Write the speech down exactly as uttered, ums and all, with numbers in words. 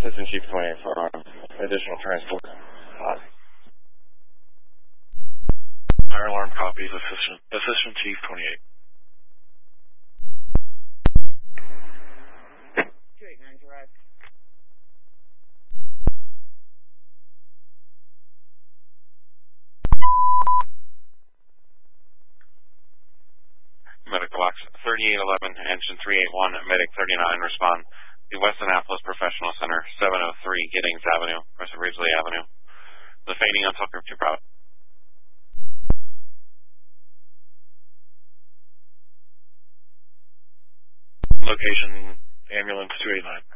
Assistant Chief twenty-eight for uh, additional transport. Uh, Fire alarm copies, Assistant, Assistant Chief twenty-eight. two eighty-nine, correct. Medical box thirty-eight eleven, engine three eighty-one, medic thirty-nine, respond. The West Annapolis Professional Center, seven oh three Giddings Avenue, west of Ridgely Avenue. The fainting on Tucker two Proud. Location, ambulance two eighty-nine.